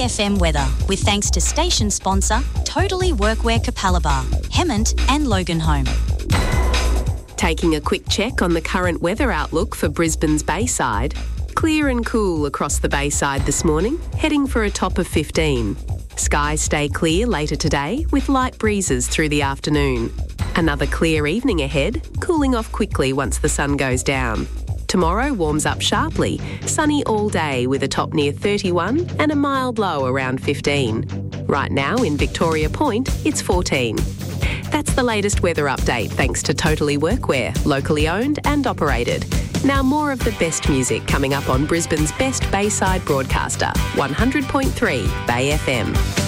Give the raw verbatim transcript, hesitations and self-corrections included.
F M weather, with thanks to station sponsor Totally Workwear Capalaba, Hemmant and Loganholme. Taking a quick check on the current weather outlook for Brisbane's Bayside. Clear and cool across the Bayside this morning, heading for a top of fifteen. Skies stay clear later today with light breezes through the afternoon. Another clear evening ahead, cooling off quickly once the sun goes down. Tomorrow warms up sharply, sunny all day with a top near thirty-one and a mild low around fifteen. Right now in Victoria Point, it's fourteen. That's the latest weather update thanks to Totally Workwear, locally owned and operated. Now more of the best music coming up on Brisbane's best Bayside broadcaster, one hundred point three Bay F M.